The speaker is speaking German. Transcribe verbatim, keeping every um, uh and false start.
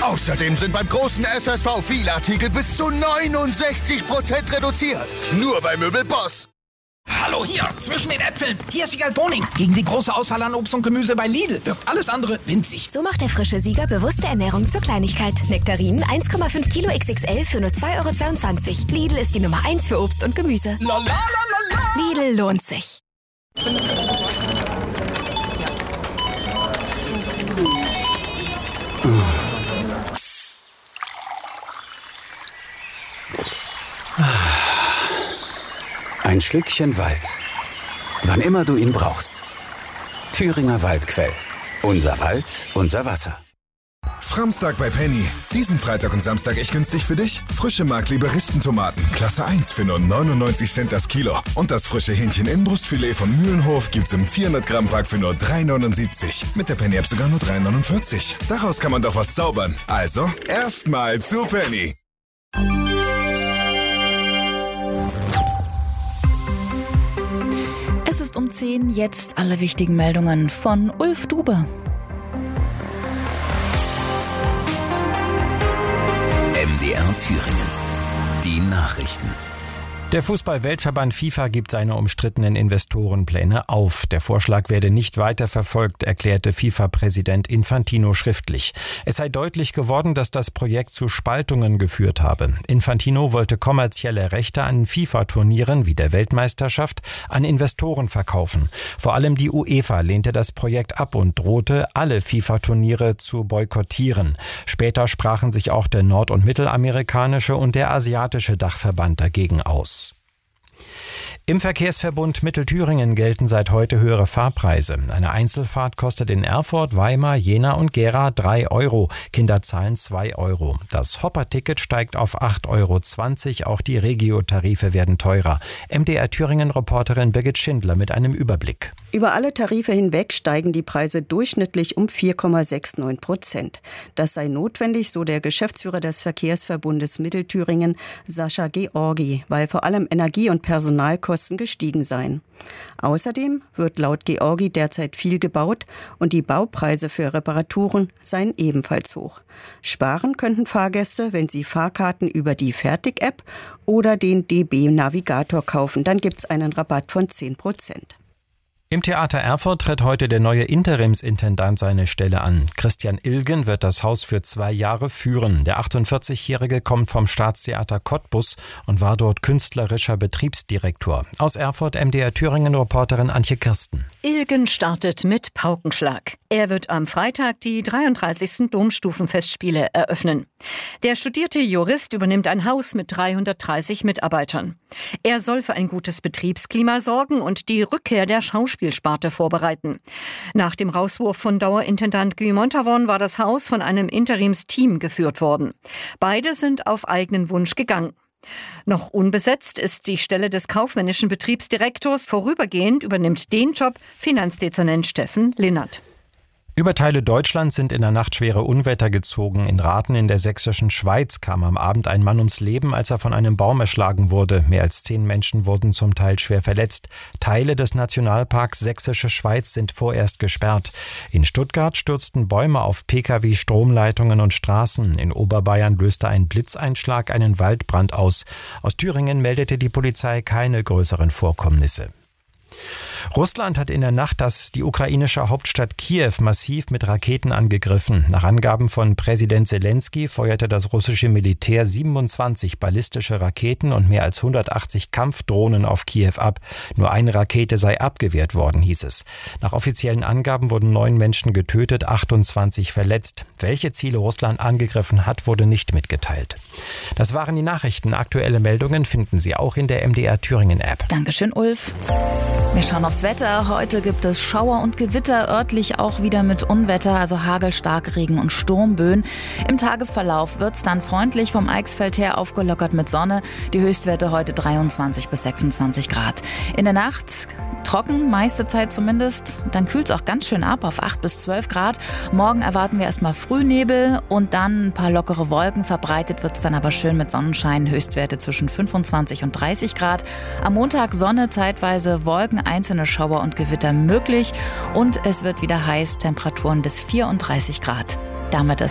Außerdem sind beim großen S S V viele Artikel bis zu neunundsechzig Prozent reduziert. Nur bei Möbelboss. Hallo hier, zwischen den Äpfeln. Hier ist Wiegald Boning. Gegen die große Auswahl an Obst und Gemüse bei Lidl wirkt alles andere winzig. So macht der frische Sieger bewusste Ernährung zur Kleinigkeit. Nektarinen eins Komma fünf Kilo X X L für nur zwei Euro zweiundzwanzig. Lidl ist die Nummer eins für Obst und Gemüse. La, la, la, la, la. Lidl lohnt sich. Ein Schlückchen Wald. Wann immer du ihn brauchst. Thüringer Waldquell. Unser Wald, unser Wasser. Framstag bei Penny. Diesen Freitag und Samstag echt günstig für dich. Frische Mark-Liberistentomaten, Klasse eins für nur neunundneunzig Cent das Kilo. Und das frische Hähnchen-Innenbrustfilet von Mühlenhof gibt's im vierhundert Gramm Pack für nur drei neunundsiebzig. Mit der Penny-App sogar nur drei neunundvierzig. Daraus kann man doch was zaubern. Also, erstmal zu Penny. Es ist um zehn, jetzt alle wichtigen Meldungen von Ulf Dube. M D R Thüringen. Die Nachrichten. Der Fußball-Weltverband FIFA gibt seine umstrittenen Investorenpläne auf. Der Vorschlag werde nicht weiter verfolgt, erklärte FIFA-Präsident Infantino schriftlich. Es sei deutlich geworden, dass das Projekt zu Spaltungen geführt habe. Infantino wollte kommerzielle Rechte an FIFA-Turnieren wie der Weltmeisterschaft an Investoren verkaufen. Vor allem die UEFA lehnte das Projekt ab und drohte, alle FIFA-Turniere zu boykottieren. Später sprachen sich auch der nord- und mittelamerikanische und der asiatische Dachverband dagegen aus. Im Verkehrsverbund Mittelthüringen gelten seit heute höhere Fahrpreise. Eine Einzelfahrt kostet in Erfurt, Weimar, Jena und Gera drei Euro. Kinder zahlen zwei Euro. Das Hopper-Ticket steigt auf acht Euro zwanzig. Auch die Regio-Tarife werden teurer. M D R Thüringen-Reporterin Birgit Schindler mit einem Überblick. Über alle Tarife hinweg steigen die Preise durchschnittlich um vier Komma neunundsechzig Prozent. Das sei notwendig, so der Geschäftsführer des Verkehrsverbundes Mittelthüringen, Sascha Georgi, weil vor allem Energie- und Personalkosten gestiegen seien. Außerdem wird laut Georgi derzeit viel gebaut und die Baupreise für Reparaturen seien ebenfalls hoch. Sparen könnten Fahrgäste, wenn sie Fahrkarten über die Fertig-App oder den D B-Navigator kaufen. Dann gibt es einen Rabatt von zehn Prozent. Im Theater Erfurt tritt heute der neue Interimsintendant seine Stelle an. Christian Ilgen wird das Haus für zwei Jahre führen. Der achtundvierzigjährige kommt vom Staatstheater Cottbus und war dort künstlerischer Betriebsdirektor. Aus Erfurt M D R Thüringen-Reporterin Antje Kirsten. Ilgen startet mit Paukenschlag. Er wird am Freitag die dreiunddreißigsten Domstufenfestspiele eröffnen. Der studierte Jurist übernimmt ein Haus mit dreihundertdreißig Mitarbeitern. Er soll für ein gutes Betriebsklima sorgen und die Rückkehr der Schauspielsparte vorbereiten. Nach dem Rauswurf von Dauerintendant Guy Montavon war das Haus von einem Interimsteam geführt worden. Beide sind auf eigenen Wunsch gegangen. Noch unbesetzt ist die Stelle des kaufmännischen Betriebsdirektors. Vorübergehend übernimmt den Job Finanzdezernent Steffen Linnert. Über Teile Deutschlands sind in der Nacht schwere Unwetter gezogen. In Rathen in der sächsischen Schweiz kam am Abend ein Mann ums Leben, als er von einem Baum erschlagen wurde. Mehr als zehn Menschen wurden zum Teil schwer verletzt. Teile des Nationalparks Sächsische Schweiz sind vorerst gesperrt. In Stuttgart stürzten Bäume auf Pkw, Stromleitungen und Straßen. In Oberbayern löste ein Blitzeinschlag einen Waldbrand aus. Aus Thüringen meldete die Polizei keine größeren Vorkommnisse. Russland hat in der Nacht das die ukrainische Hauptstadt Kiew massiv mit Raketen angegriffen. Nach Angaben von Präsident Zelensky feuerte das russische Militär siebenundzwanzig ballistische Raketen und mehr als hundertachtzig Kampfdrohnen auf Kiew ab. Nur eine Rakete sei abgewehrt worden, hieß es. Nach offiziellen Angaben wurden neun Menschen getötet, achtundzwanzig verletzt. Welche Ziele Russland angegriffen hat, wurde nicht mitgeteilt. Das waren die Nachrichten. Aktuelle Meldungen finden Sie auch in der M D R Thüringen App. Dankeschön, Ulf. Wir schauen aufs Wetter. Heute gibt es Schauer und Gewitter, örtlich auch wieder mit Unwetter, also Hagel, Starkregen und Sturmböen. Im Tagesverlauf wird es dann freundlich vom Eichsfeld her aufgelockert mit Sonne. Die Höchstwerte heute dreiundzwanzig bis sechsundzwanzig Grad. In der Nacht trocken, meiste Zeit zumindest. Dann kühlt es auch ganz schön ab auf acht bis zwölf Grad. Morgen erwarten wir erstmal Frühnebel und dann ein paar lockere Wolken. Verbreitet wird es dann aber schön mit Sonnenschein. Höchstwerte zwischen fünfundzwanzig und dreißig Grad. Am Montag Sonne, zeitweise Wolken, einzelne Schauer und Gewitter möglich. Und es wird wieder heiß, Temperaturen bis vierunddreißig Grad. Damit ist